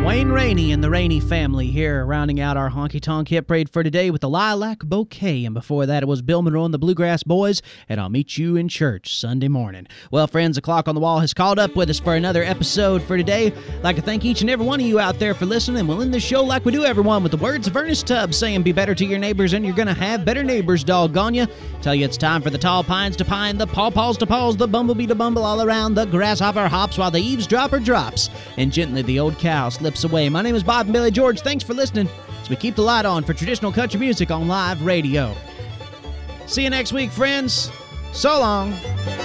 Wayne Rainey and the Rainey family here, rounding out our honky-tonk hit parade for today with the Lilac Bouquet. And before that, it was Bill Monroe and the Bluegrass Boys, and I'll meet you in church Sunday morning. Well, friends, the clock on the wall has caught up with us for another episode for today. I'd like to thank each and every one of you out there for listening. We'll end the show like we do everyone with the words of Ernest Tubbs saying, be better to your neighbors and you're going to have better neighbors, doggone ya. Tell you it's time for the tall pines to pine, the pawpaws to pause, the bumblebee to bumble all around, the grasshopper hops while the eavesdropper drops, and gently the old cow slips away. My name is Bob and Billy George. Thanks for listening as we keep the light on for traditional country music on live radio. See you next week, friends. So long.